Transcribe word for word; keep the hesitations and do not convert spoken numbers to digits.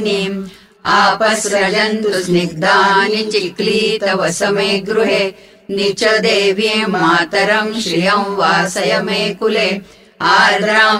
आपसृजन्तु स्निग्धानि चिक्लीतवसमे गृहे निच देवीं मातरं श्रियं वासय मे कुले आर्द्रां